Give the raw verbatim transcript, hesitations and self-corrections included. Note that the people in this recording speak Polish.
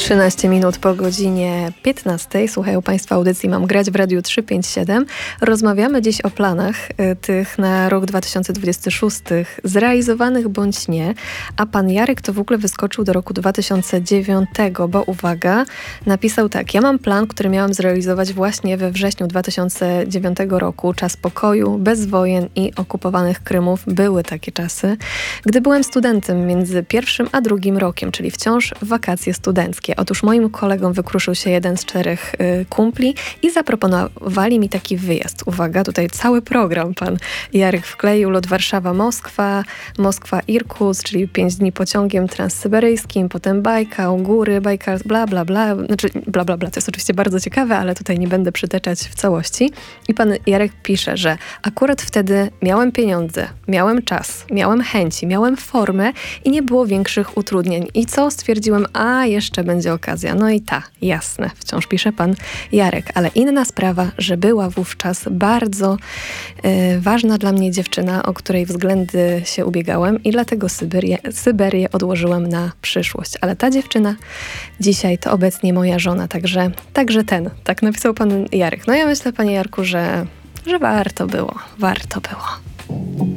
trzynaście minut po godzinie piętnastej. Słuchają Państwo audycji Mam grać w Radiu trzysta pięćdziesiąt siedem. Rozmawiamy dziś o planach y, tych na rok dwa tysiące dwudziesty szósty, zrealizowanych bądź nie. A pan Jarek to w ogóle wyskoczył do roku dwa tysiące dziewiątego, bo uwaga, napisał tak. Ja mam plan, który miałam zrealizować właśnie we wrześniu dwa tysiące dziewiątego roku. Czas pokoju, bez wojen i okupowanych Krymów. Były takie czasy. Gdy byłem studentem między pierwszym a drugim rokiem, czyli wciąż wakacje studenckie. Otóż moim kolegom wykruszył się jeden z czterech y, kumpli i zaproponowali mi taki wyjazd. Uwaga, tutaj cały program pan Jarek wkleił. Lot Warszawa-Moskwa, Moskwa-Irkus, czyli pięć dni pociągiem transsyberyjskim, potem Bajkał, góry, Bajkal, bla, bla, bla. Znaczy, bla, bla, bla. To jest oczywiście bardzo ciekawe, ale tutaj nie będę przytaczać w całości. I pan Jarek pisze, że akurat wtedy miałem pieniądze, miałem czas, miałem chęci, miałem formę i nie było większych utrudnień. I co? Stwierdziłem, a jeszcze będzie okazja. No i ta, jasne, wciąż pisze pan Jarek. Ale inna sprawa, że była wówczas bardzo y, ważna dla mnie dziewczyna, o której względy się ubiegałem i dlatego Syberię, Syberię odłożyłem na przyszłość. Ale ta dziewczyna dzisiaj to obecnie moja żona, także, także ten, tak napisał pan Jarek. No ja myślę, panie Jarku, że, że warto było, warto było.